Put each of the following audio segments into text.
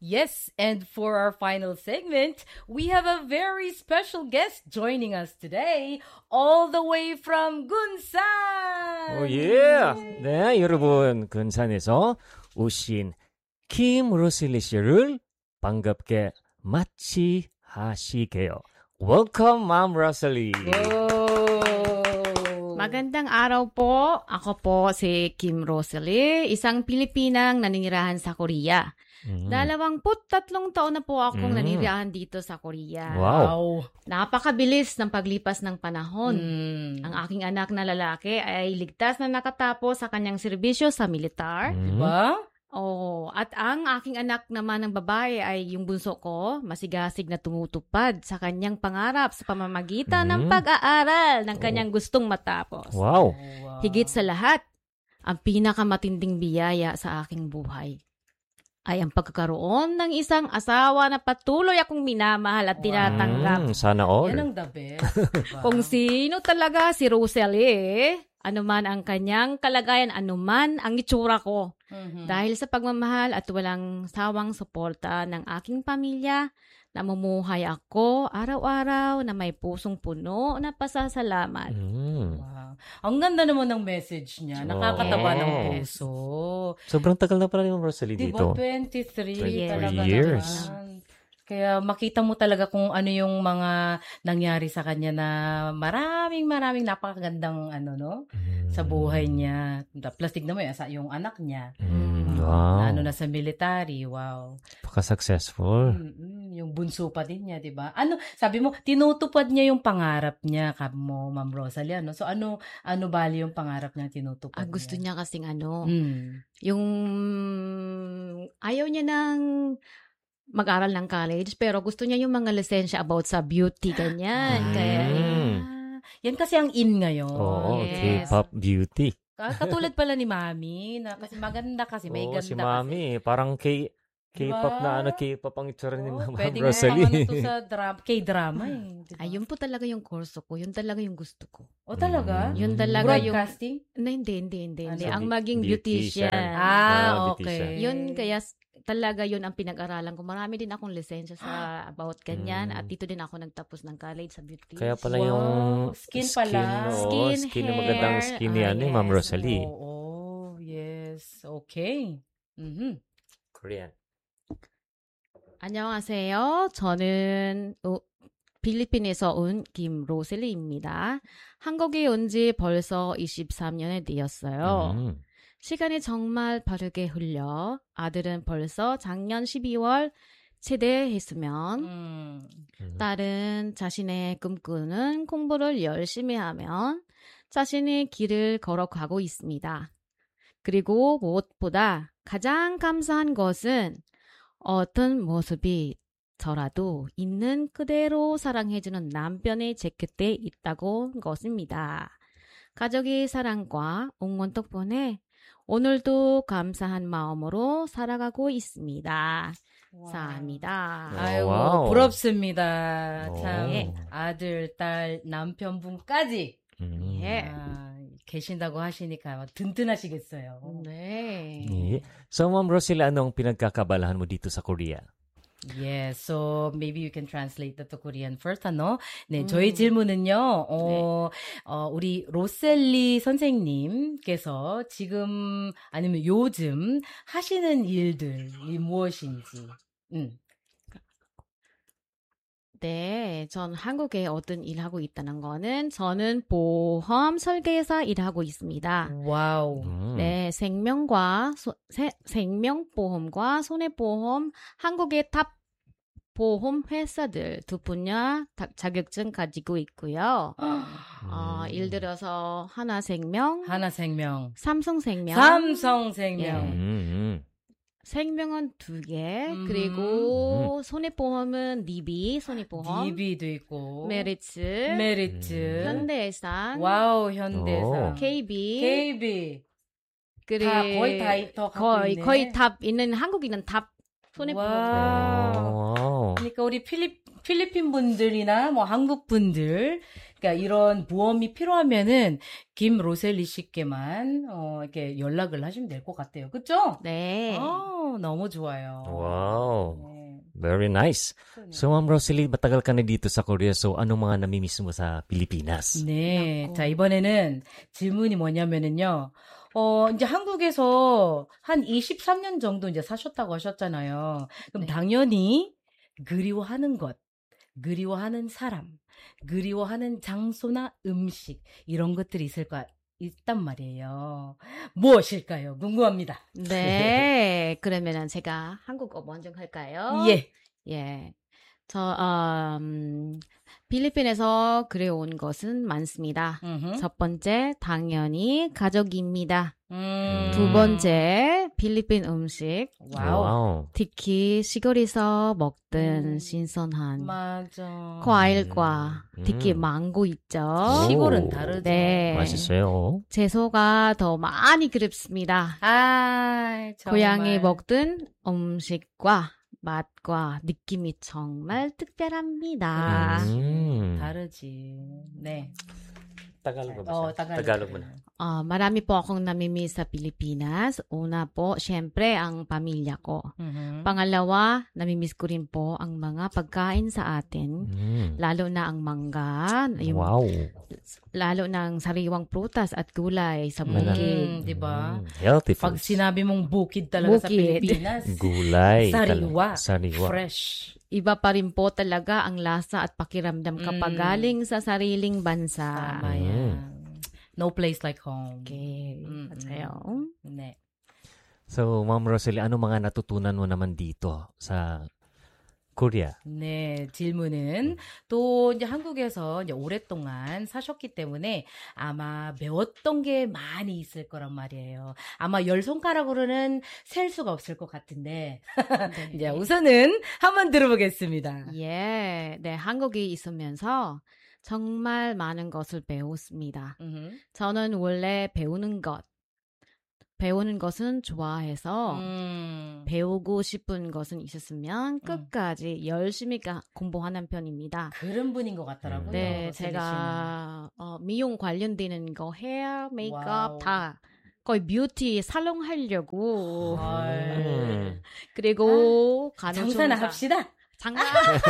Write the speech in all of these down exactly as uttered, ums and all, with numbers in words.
Yes, and for our final segment, we have a very special guest joining us today, all the way from Gunsan. Oh yeah. 네, 여러분 군산에서 오신 김 로슬리 씨를 반갑게 맞이하시게요. Welcome, Ma'am Rosalie. Magandang araw po. Ako po si Kim Rosalie, isang Pilipinang naninirahan sa Korea. Mm. Dalawangput tatlong taon na po akong mm. nanirahan dito sa Korea. Wow. Napakabilis ng paglipas ng panahon. Mm. Ang aking anak na lalaki ay ligtas na nakatapos sa kanyang serbisyo sa militar. Mm. Diba? Oh, at ang aking anak naman ng babae ay yung bunso ko, masigasig na tumutupad sa kanyang pangarap sa pamamagitan mm. ng pag-aaral ng kanyang gustong matapos. Wow. Higit sa lahat, ang pinakamatinding biyaya sa aking buhay ay ang pagkakaroon ng isang asawa na patuloy akong minamahal at tinatanggap. Mm, sana all. Yan ang the best. Diba? Kung sino talaga si Rosalie, anuman ang kanyang kalagayan, anuman ang itsura ko. Mm-hmm. Dahil sa pagmamahal at walang sawang suporta ng aking pamilya, namumuhay ako araw-araw na may pusong puno na pasasalamat. Mm. Wow. Ang ganda naman ng message niya. Nakakataba yes. ng puso. Sobrang tagal na pala yung Rosalie diba, dito. twenty-three, twenty-three talaga years. Naman. Kaya makita mo talaga kung ano yung mga nangyari sa kanya na maraming maraming napakagandang ano no mm. sa buhay niya. Plus tignan mo yung anak niya. Mm. Wow. Ano na sa military. Wow. Paka-successful. Mm-mm. Yung bunso pa din niya, 'di ba? Ano, sabi mo tinutupad niya yung pangarap niya, kamo Ma'am Rosalie, no? So ano ano bali yung pangarap niya tinutupad ah, gusto niya? niya kasing ano, Mm. yung ayaw niya ng mag-aral ng college, pero gusto niya yung mga lisensya about sa beauty, ganyan. Mm. Kaya, Ah, yan kasi ang in ngayon. Oo, Yes. K-pop beauty. Katulad pala ni Mami, na kasi maganda kasi, may Oo, ganda si kasi. Mami, parang K- K-pop Diba? na ano, K-pop ang itsura ni Oh, Ma'am pwede nga Rosalie. pang ano to sa drama, K-drama eh. Diba? ayun po talaga yung kurso ko. Yun talaga yung gusto ko. O talaga? Mm. Yun talaga yung... Broadcasting? Na, hindi, hindi, hindi. hindi. Ano? Ang maging Beautician. beautician. Ah, Ah, okay. Yun, kaya s- talaga yun ang pinag-aralan ko. Marami din akong lisensya sa about ganyan. Mm. At dito din ako nagtapos ng college sa beauty. Kaya pala Wow, yung skin pala. oo, Skin, skin, hair. magandang skin ni Ah, ano, Ma'am yes. Rosalie. Oo, yes. Okay. Mhm. Korean. 안녕하세요. 저는 어, 필리핀에서 온 김로슬리입니다. 한국에 온 지 벌써 이십삼 년이 되었어요. 음. 시간이 정말 빠르게 흘려 아들은 벌써 작년 십이월 제대했으면 Mm. 음. 딸은 자신의 꿈꾸는 공부를 열심히 하면 자신의 길을 걸어가고 있습니다. 그리고 무엇보다 가장 감사한 것은 어떤 모습이 저라도 있는 그대로 사랑해주는 남편의 제 곁에 있다고 것입니다. 가족의 사랑과 응원 덕분에 오늘도 감사한 마음으로 살아가고 있습니다. 감사합니다. 아이고, 와우. 부럽습니다. 오. 참, 예. 아들, 딸, 남편분까지 음. 예. 아, 계신다고 하시니까 든든하시겠어요. 네. 예. So, Ma'am Rosalie, anong pinagkakabalahan mo dito sa Korea? Yes, so maybe you can translate that to Korean first, ano? 네, 음. 저희 질문은요, 어, 어, 우리 로셀리 선생님께서 지금, 아니면 요즘 하시는 일들이 무엇인지, 음. 네, 전 한국에 어떤 일하고 있다는 거는 저는 보험 설계사 일하고 있습니다. 와우. 음. 네, 생명과 소, 세, 생명보험과 손해보험 한국의 탑 보험 회사들 두 분야 다- 자격증 가지고 있고요. 어, 예를 들어서 하나생명, 하나생명, 삼성생명, 삼성생명, 예. 음, 음. 생명은 두 개, 음. 그리고 손해보험은 니비, 손해보험, 디비도 있고, 메리츠, 메리츠, 음. 현대해상, 와우, 현대상, 오. 케이비, 케이비, 그리 다 거의 다, 더 갖고 거의 있네. 거의 탑 있는 한국인은 탑 손해보험. 와우. 와우. 그러니까 우리 필립, 필리핀 분들이나 뭐 한국 분들, 그러니까 이런 보험이 필요하면은 김 로셀리 씨께만 어, 이렇게 연락을 하시면 될 것 같아요. 그렇죠? 네. 아, 너무 좋아요. Wow. 네. Very nice. So, Ma'am Rosalie, matagal ka na dito sa Korea. So, anong mga namimiss mo sa Pilipinas? 네. 나고. 자, 이번에는 질문이 뭐냐면은요. 어, 이제 한국에서 한 이십삼 년 정도 이제 사셨다고 하셨잖아요. 그럼 네. 당연히 그리워하는 것, 그리워하는 사람, 그리워하는 장소나 음식, 이런 것들이 있을 거, 있단 말이에요. 무엇일까요? 궁금합니다. 네, 그러면은 제가 한국어 먼저 할까요? 예. 예. 저, 음, 필리핀에서 그리워온 것은 많습니다. 음흠. 첫 번째, 당연히 가족입니다. 음. 두 번째, 필리핀 음식. 와우. Wow. 특히 시골에서 먹던 음. 신선한 맞아. 과일과 음. 특히 음. 망고 있죠. 시골은 오. 다르죠. 네. 맛있어요. 채소가 더 많이 그립습니다. 아, 정말. 고향이 먹던 음식과 맛과 느낌이 정말 특별합니다. 음. 다르지. 네. Tagalog ba Oh, siya? Tagalog. Tagalog mo na. Ah, marami po akong namimiss sa Pilipinas. Una po, syempre, ang pamilya ko. Mhm. Pangalawa, namimiss ko rin po ang mga pagkain sa atin. Mm. Lalo na ang mangga, yung, Wow. lalo na ang sariwang prutas at gulay sa Mm. bukid. Mm, di ba? Mm. Healthy Pag foods. sinabi mong bukid talaga sa Bukid. Pilipinas, Gulay. sariwa, Tal- Sariwa. fresh. Iba pa rin po talaga ang lasa at pakiramdam kapag Mm. galing sa sariling bansa. Tama yan. No place like home. Okay. Mm-mm. 맞아요. 네. So, Ma'am Rosalie, ano mga natutunan mo naman dito sa Korea? 네, 질문은 또 이제 한국에서 이제 오랫동안 사셨기 때문에 아마 배웠던 게 많이 있을 거란 말이에요. 아마 열 손가락으로는 셀 수가 없을 것 같은데 이제 우선은 한번 들어보겠습니다. 예, 네, 한국에 있으면서 정말 많은 것을 배웠습니다. 음흠. 저는 원래 배우는 것, 배우는 것은 좋아해서 음. 배우고 싶은 것은 있었으면 끝까지 열심히 가- 공부하는 편입니다. 그런 분인 것 같더라고요. 네, 로슬리 씨는. 제가 어, 미용 관련되는 거, 헤어, 와우. 메이크업 다 거의 뷰티 살롱 하려고 헐. 음. 그리고 장사나 간호조무사- 합시다. 장사.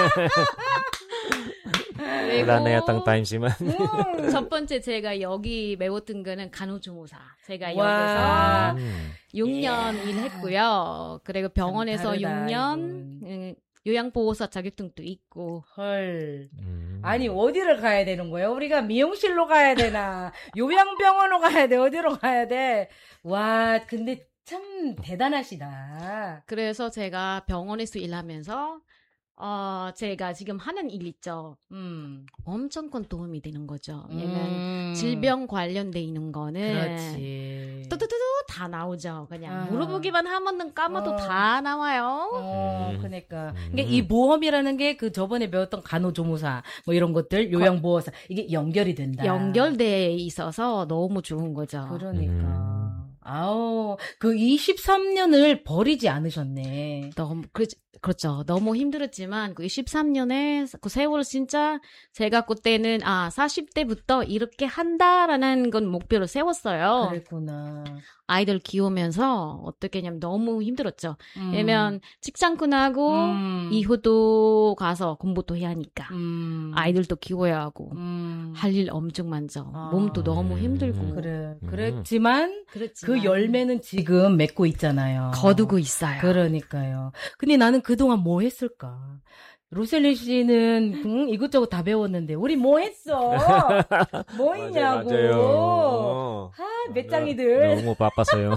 Wala na yatang time si Ma'am. 음. 첫 번째 제가 여기 배웠던 거는 간호조무사. 제가 와. 여기서 음. 육 년 일했고요. 그리고 병원에서 다르다, 육 년 이건. 음, 요양보호사 자격증도 있고. 헐. 음. 아니 어디를 가야 되는 거예요? 우리가 미용실로 가야 되나 요양병원으로 가야 돼? 어디로 가야 돼? 와 근데 참 대단하시다. 그래서 제가 병원에서 일하면서 어, 제가 지금 하는 일 있죠. 음. 엄청 큰 도움이 되는 거죠. 왜냐면 음. 질병 관련돼 있는 거는 그렇지. 뚜뚜뚜뚜 다 나오죠. 그냥 아. 물어보기만 하면 까마도 어. 다 나와요. 어, 음. 그러니까. 음. 그러니까 이 보험이라는 게 그 저번에 배웠던 간호조무사 뭐 이런 것들 요양보호사 이게 연결이 된다. 연결돼 있어서 너무 좋은 거죠. 그러니까. 음. 아우 그 이십삼 년을 버리지 않으셨네. 너무 그, 그렇죠. 너무 힘들었지만 그 이십삼 년에 그 세월 진짜 제가 그때는 아 사십 대부터 이렇게 한다라는 건 목표를 세웠어요. 그랬구나. 아이들 키우면서 어떻게 했냐면 너무 힘들었죠. 음. 왜냐면 직장 끝나고 음. 이후도 가서 공부도 해야 하니까 음. 아이들도 키워야 하고 음. 할 일 엄청 많죠. 아. 몸도 너무 힘들고 그래. 음. 그랬지만 그렇지만 그 열매는 지금 맺고 있잖아요. 거두고 있어요. 그러니까요. 근데 나는 그동안 뭐 했을까? 로셀리 씨는 응, 이것저것 다 배웠는데 우리 뭐 했어? 뭐 했냐고. 맞아요. 아, 배짱이들. 너무 바빠서요.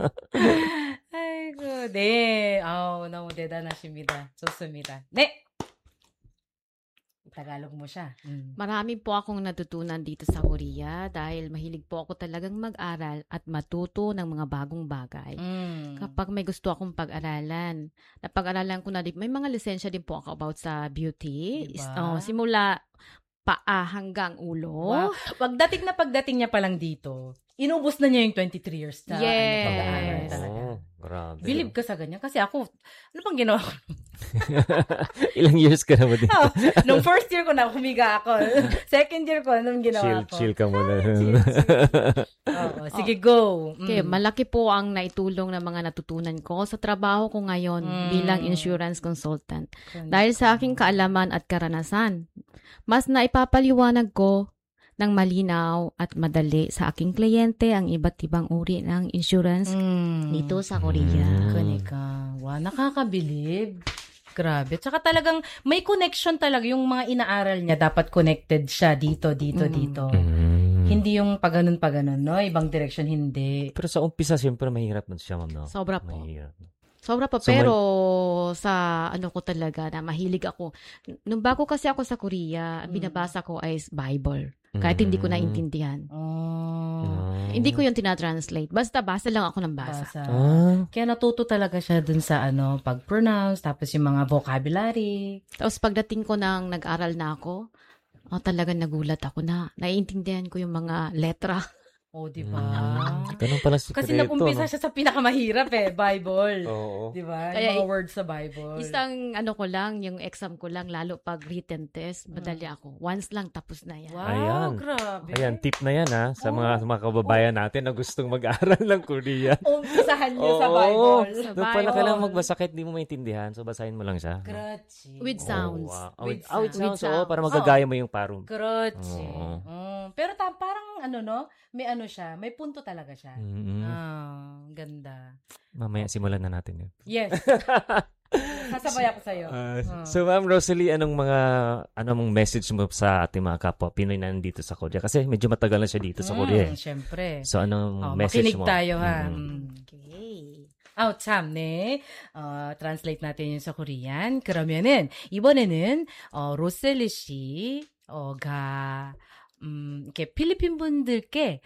아이고, 네. 아우, 너무 대단하십니다. 좋습니다. 네. Tagalog mo siya. Mm. Marami po akong natutunan dito sa Korea dahil mahilig po ako talagang mag-aral at matuto ng mga bagong bagay. Mm. Kapag may gusto akong pag-aralan, napag-aralan ko na din, may mga lisensya din po ako about sa beauty. Diba? Is- oh, simula paa hanggang ulo. Wow. Pagdating na pagdating niya pa lang dito, inubos na niya yung twenty-three years na Yes. ano, pag-aaral talaga. Oh, grabe. Believe ka sa ganyan? Kasi ako, ano pang ginawa ko? Ilang years ka na ba dito? Oh, nung first year ko na, humiga ako. Second year ko, anong ginawa chill, ko? Chill ka muna. chill, chill. Oo, sige, go. Mm. Okay, malaki po ang naitulong ng mga natutunan ko sa trabaho ko ngayon Mm. bilang insurance consultant. Dahil sa aking kaalaman at karanasan, mas naipapaliwanag ko ng malinaw at madali sa aking kliyente ang iba't ibang uri ng insurance Mm. dito sa Korea. Mm. Kanika. Wow, nakakabilib. Grabe. Tsaka talagang may connection talaga. Yung mga inaaral niya, dapat connected siya dito, dito, Mm. dito. Mm. Hindi yung paganon paganon, no? Ibang direction, hindi. Pero sa umpisa, siyempre, mahirap na siya, ma'am, no? Sobra po. Mahirap. Sobra pa, So, pero sa ano ko talaga na mahilig ako. Nung bago kasi ako sa Korea, Mm. binabasa ko ay Bible. Kahit hindi ko Mm. naintindihan. Oh. Ah. Hindi ko yung tinatranslate. Basta basa lang ako ng basa. Basa. Ah. Kaya natuto talaga siya dun sa ano, pag-pronounce, tapos yung mga vocabulary. Tapos pagdating ko nang nag-aral na ako, oh, talagang nagulat ako na naiintindihan ko yung mga letra. Oh, di ba? Mm. Ganun pala si Kasi nag-umpisa siya sa pinakamahirap eh, Bible. Oo. Di ba? Kaya Yung mga i- words sa Bible. Isang ano ko lang, yung exam ko lang, lalo pag written test, madali ako. Once lang, tapos na yan. Wow, Ayan. grabe. Ayan, tip na yan, ha? Sa mga, sa mga kababayan natin na gustong mag-aral ng Korean. Umpisahan niyo sa Oo. Bible. Sa Doon pala Bible. kailangan magbasa kahit di mo maintindihan. So, basahin mo lang siya. no? Grabe. With Oo, sounds. wow. Oh, With with, oh, with sounds. sounds. With Oo, para sounds. magagaya mo yung parum. Grabe. Oo. Mm. Pero ta- parang ano no, may ano siya, may punto talaga siya. Mm-mm. Ah, ganda. Mamaya simulan na natin yun. Yes. Sasabay ako sa'yo. Uh, Ah. So, Ma'am Rosalie, anong mga, ano mong message mo sa ating mga kapwa Pinoy na nandito sa Korea? Kasi medyo matagal na siya dito sa Korea. Mm, eh. syempre. So, anong Oh, message makinig mo? tayo ha. Mm. Mm. Okay. 아우 참, 네. 어, translate 나tin yun sa Korean. 그러면은 이번에는 어, 로셀리 씨가 음, 이렇게 필리핀 분들께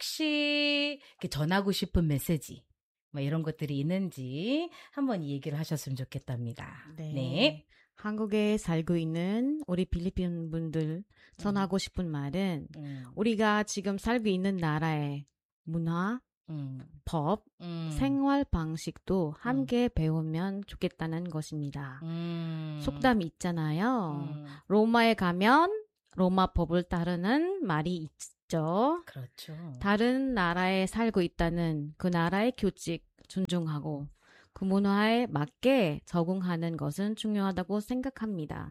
혹시 이렇게 전하고 싶은 메시지 뭐 이런 것들이 있는지 한번 이 얘기를 하셨으면 좋겠답니다. 네. 네. 한국에 살고 있는 우리 필리핀 분들 전하고 싶은 말은 음, 우리가 지금 살고 있는 나라의 문화, 음, 법, 음, 생활 방식도 함께 배우면 좋겠다는 것입니다. 음, 속담이 있잖아요. 음, 로마에 가면 로마 법을 따르는 말이 있죠. 그렇죠. 다른 나라에 살고 있다는 그 나라의 규칙 존중하고 그 문화에 맞게 적응하는 것은 중요하다고 생각합니다.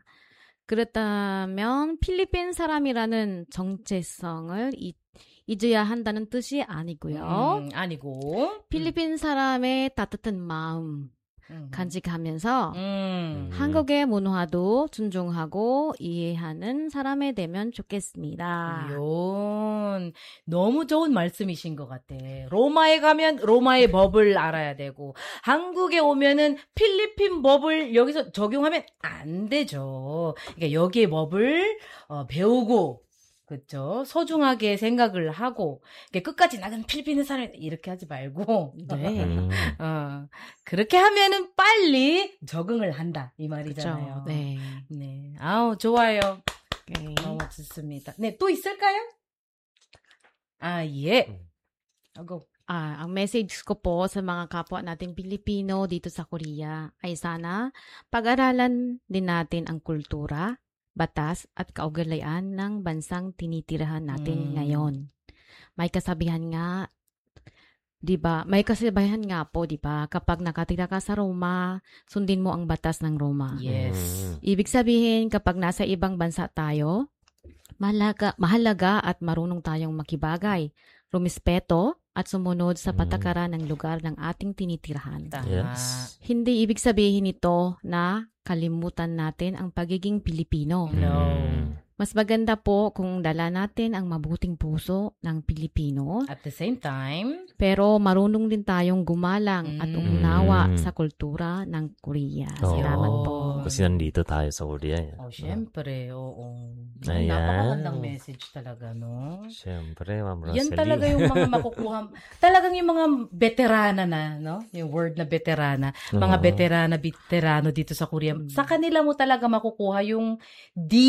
그렇다면 필리핀 사람이라는 정체성을 잊, 잊어야 한다는 뜻이 아니고요. 음, 아니고. 필리핀 사람의 따뜻한 마음 음, 간직하면서 음. 한국의 문화도 존중하고 이해하는 사람이 되면 좋겠습니다. yon. 너무 좋은 말씀이신 것 같아. 로마에 가면 로마의 법을 알아야 되고, 한국에 오면은 필리핀 법을 여기서 적용하면 안 되죠. 그러니까 여기의 법을 어, 배우고, 그렇죠. 소중하게 생각을 하고, 그러니까 끝까지 나는 필리핀 사람 이렇게 하지 말고, 네. 음. 어, 그렇게 하면은 빨리 적응을 한다 이 말이잖아요. 그렇죠. 네. 네. 아우 좋아요. 네. 너무 좋습니다. 네, 또 있을까요? 아, 예. Go. Ah, ang message ko po sa mga kapwa nating Pilipino dito sa Korea ay sana pag-aralan din natin ang kultura, batas at kaugalian ng bansang tinitirahan natin Mm. ngayon. May kasabihan nga, 'di ba? May kasabihan nga po, 'di ba? Kapag nakatira ka sa Roma, sundin mo ang batas ng Roma. Yes. Ibig sabihin, kapag nasa ibang bansa tayo, mahalaga, mahalaga at marunong tayong makibagay, rumispeto at sumunod sa Mm. patakaran ng lugar ng ating tinitirahan. Tama. Yes. Hindi ibig sabihin nito na kalimutan natin ang pagiging Pilipino. No. Mm. Mas maganda po kung dala natin ang mabuting puso ng Pilipino, At the same time, pero marunong din tayong gumalang at Mm. umunawa Mm. sa kultura ng Korea. Oo. Salamat po. Kasi nandito tayo sa Korea. eh. oh, syempre, oo. Ayan. Napakagandang message talaga, no? Siyempre, Ma'am Rosalie. Yan talaga yung mga makukuha. Talagang yung mga veterana na, no? Yung word na veterana. Mga Oo. veterana, veterano dito sa Korea. Sa kanila mo talaga makukuha yung deep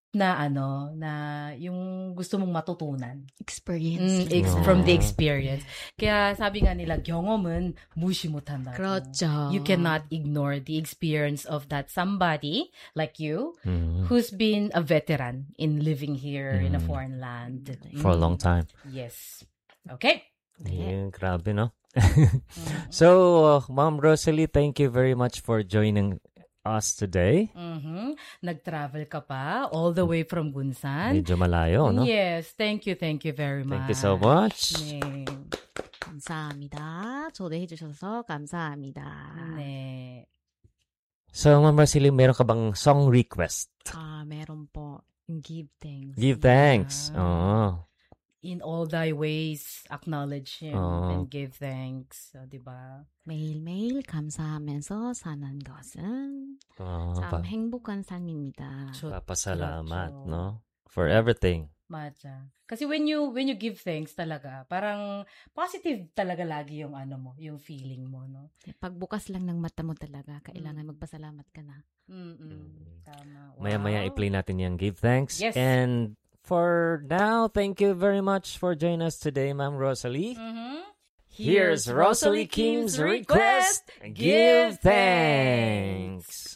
na ano, na yung gusto mong matutunan. Experience. Mm, ex- Oh. from the experience. Kaya sabi nga nila, 경험은 무시 못한다. 그렇죠. You cannot ignore the experience of that somebody like you Mm. who's been a veteran in living here in a Mm. foreign land. For a long time. Yes. Okay. Yeah, grabe, no? Mhm. So, uh, Ma'am Rosalie, thank you very much for joining us today. Mhm. Nag-travel ka pa all the way from Gunsan. Medyo malayo, no? Yes. Thank you. Thank you very much. Thank you so much. 네. 감사합니다. 초대해 주셔서 감사합니다. 네. So, Ma'am Rosalie, meron ka bang song request? 아, meron po. Give thanks. Give thanks. Yeah. Oh. In all thy ways, acknowledge Him Oh. and give thanks. So, diba? 매일매일 감사하면서 사는 것은 Oh, 참 pa- 행복한 삶입니다. So, papasalamat, 그렇죠. no? For everything. Matcha. Kasi when you when you give thanks talaga, parang positive talaga lagi yung ano mo, yung feeling mo, no? Pagbukas lang ng mata mo talaga, kailangan Mm. magpasalamat ka na. Mm-mm. Tama. Wow. Maya-maya i-play natin yung give thanks. Yes. And for now, thank you very much for joining us today, Ma'am Rosalie. Mhm. Here's Rosalie Kim's request. Give thanks.